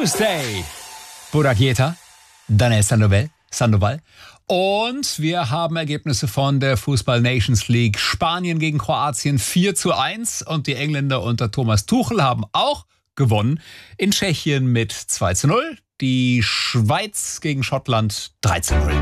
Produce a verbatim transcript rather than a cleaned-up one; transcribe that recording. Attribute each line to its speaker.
Speaker 1: Tuesday. Burak Yeta, Daniel Sandoval, Sandoval. Und wir haben Ergebnisse von der Fußball Nations League. Spanien gegen Kroatien vier zu eins. Und die Engländer unter Thomas Tuchel haben auch gewonnen. In Tschechien mit zwei zu null. Die Schweiz gegen Schottland drei zu null.